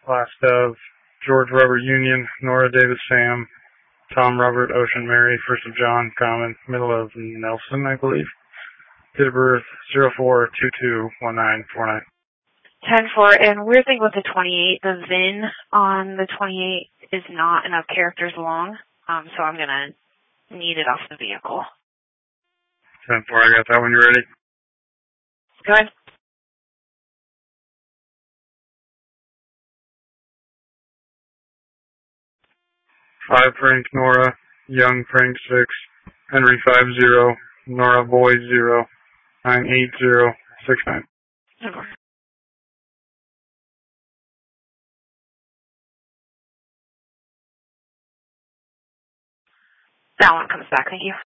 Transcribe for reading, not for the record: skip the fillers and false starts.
last of George Robert Union, Nora Davis Sam, Tom Robert Ocean Mary, first of John Common, middle of Nelson, I believe. Date of birth 04/22/1949. 10-4, and weird thing with the 28, the VIN on the 28 is not enough characters long, so I'm going to need it off the vehicle. 10-4, I got that one. You ready? Go ahead. 5 Frank Nora, Young Frank 6, Henry 50, Nora Boy 0, 98069. That one comes back, thank you.